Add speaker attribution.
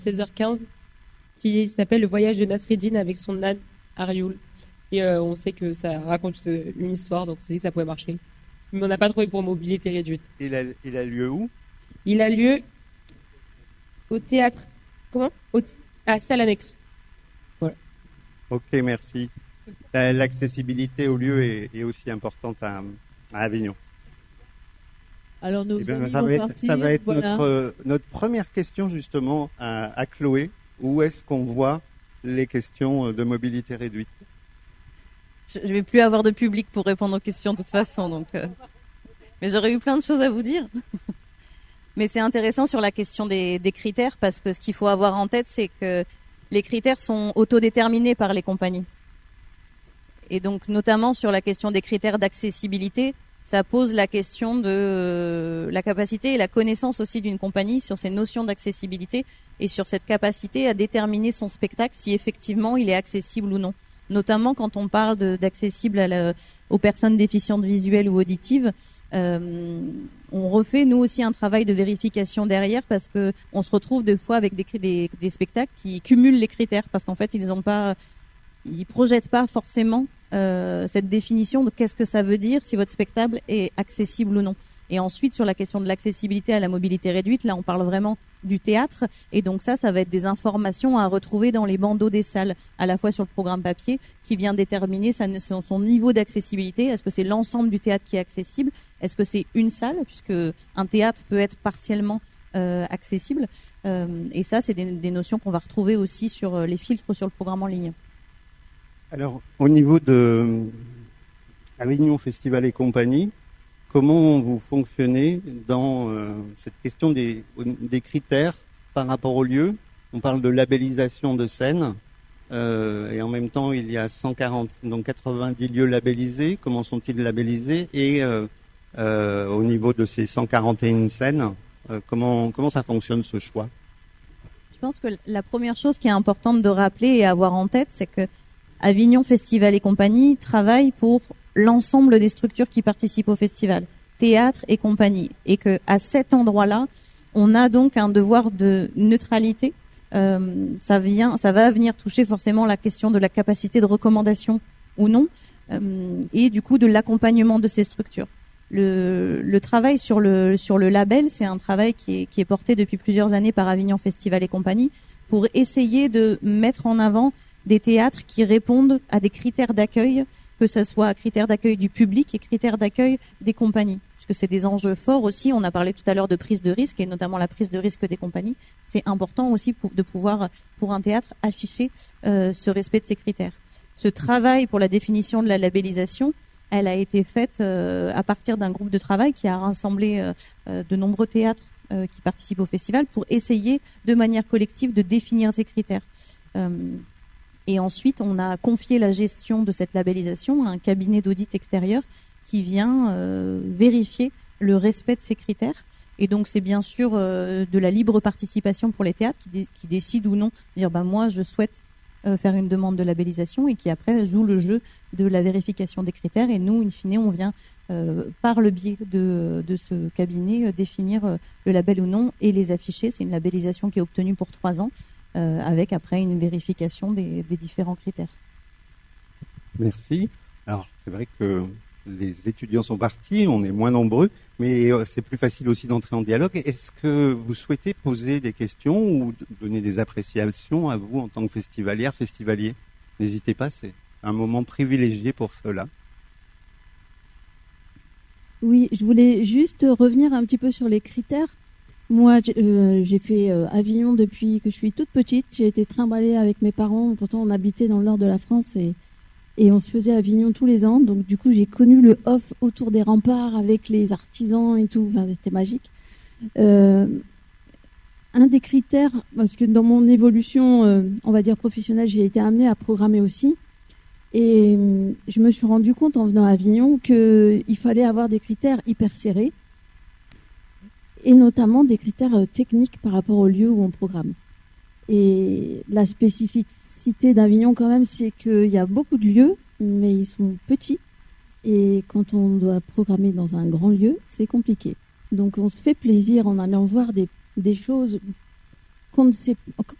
Speaker 1: 16h15 qui s'appelle Le voyage de Nasreddin avec son âne Arioul. Et on sait que ça raconte une histoire, donc on s'est dit que ça pouvait marcher. Mais on n'a pas trouvé pour mobilité réduite.
Speaker 2: Il a lieu où?
Speaker 1: Il a lieu au théâtre. Comment? À salle annexe. Voilà.
Speaker 2: Ok, merci. L'accessibilité au lieu est aussi importante à Avignon.
Speaker 3: Alors nos amis
Speaker 2: ça va être
Speaker 3: voilà.
Speaker 2: notre première question justement à Chloé. Où est-ce qu'on voit les questions de mobilité réduite?
Speaker 4: Je vais plus avoir de public pour répondre aux questions de toute façon, donc. Mais j'aurais eu plein de choses à vous dire. Mais c'est intéressant sur la question des critères parce que ce qu'il faut avoir en tête, c'est que les critères sont autodéterminés par les compagnies. Et donc, notamment sur la question des critères d'accessibilité, ça pose la question de la capacité et la connaissance aussi d'une compagnie sur ces notions d'accessibilité et sur cette capacité à déterminer son spectacle si effectivement il est accessible ou non. Notamment quand on parle d'accessible aux personnes déficientes visuelles ou auditives, on refait nous aussi un travail de vérification derrière parce que on se retrouve des fois avec des spectacles qui cumulent les critères parce qu'en fait ils projettent pas forcément cette définition de qu'est-ce que ça veut dire si votre spectacle est accessible ou non. Et ensuite, sur la question de l'accessibilité à la mobilité réduite, là, on parle vraiment du théâtre. Et donc ça va être des informations à retrouver dans les bandeaux des salles, à la fois sur le programme papier, qui vient déterminer son niveau d'accessibilité. Est-ce que c'est l'ensemble du théâtre qui est accessible? Est-ce que c'est une salle? Puisque un théâtre peut être partiellement accessible. Et ça, c'est des notions qu'on va retrouver aussi sur les filtres sur le programme en ligne.
Speaker 2: Alors, au niveau de Avignon Festival et compagnie, comment vous fonctionnez dans cette question des critères par rapport au lieu? On parle de labellisation de scène et en même temps il y a 90 lieux labellisés. Comment sont-ils labellisés? Et au niveau de ces 141 scènes, comment ça fonctionne ce choix?
Speaker 4: Je pense que la première chose qui est importante de rappeler et avoir en tête, c'est que Avignon Festival et compagnie travaille pour l'ensemble des structures qui participent au festival, théâtre et compagnie, et que à cet endroit-là, on a donc un devoir de neutralité. Ça va venir toucher forcément la question de la capacité de recommandation ou non, et du coup de l'accompagnement de ces structures. Le travail sur le label, c'est un travail qui est porté depuis plusieurs années par Avignon Festival et compagnie pour essayer de mettre en avant des théâtres qui répondent à des critères d'accueil, que ce soit critères d'accueil du public et critères d'accueil des compagnies. Parce que c'est des enjeux forts aussi. On a parlé tout à l'heure de prise de risque et notamment la prise de risque des compagnies. C'est important aussi de pouvoir, pour un théâtre, afficher ce respect de ces critères. Ce travail pour la définition de la labellisation, elle a été faite à partir d'un groupe de travail qui a rassemblé de nombreux théâtres qui participent au festival pour essayer de manière collective de définir ces critères. Et ensuite, on a confié la gestion de cette labellisation à un cabinet d'audit extérieur qui vient vérifier le respect de ces critères. Et donc, c'est bien sûr de la libre participation pour les théâtres qui décident ou non de dire moi, je souhaite faire une demande de labellisation et qui après joue le jeu de la vérification des critères. Et nous, in fine, on vient par le biais de ce cabinet définir le label ou non et les afficher. C'est une labellisation qui est obtenue pour 3 ans. Avec après une vérification des différents critères.
Speaker 2: Merci. Alors, c'est vrai que les étudiants sont partis, on est moins nombreux, mais c'est plus facile aussi d'entrer en dialogue. Est-ce que vous souhaitez poser des questions ou donner des appréciations à vous en tant que festivalière, festivalier? N'hésitez pas, c'est un moment privilégié pour cela.
Speaker 3: Oui, je voulais juste revenir un petit peu sur les critères. Moi, j'ai fait Avignon depuis que je suis toute petite. J'ai été trimballée avec mes parents. Pourtant, on habitait dans le nord de la France et on se faisait Avignon tous les ans. Donc, du coup, j'ai connu le off autour des remparts avec les artisans et tout. Enfin, c'était magique. Un des critères, parce que dans mon évolution, on va dire professionnelle, j'ai été amenée à programmer aussi. Et je me suis rendu compte en venant à Avignon qu'il fallait avoir des critères hyper serrés. Et notamment des critères techniques par rapport au lieu où on programme. Et la spécificité d'Avignon quand même, c'est qu'il y a beaucoup de lieux, mais ils sont petits. Et quand on doit programmer dans un grand lieu, c'est compliqué. Donc on se fait plaisir en allant voir des choses qu'on ne sait,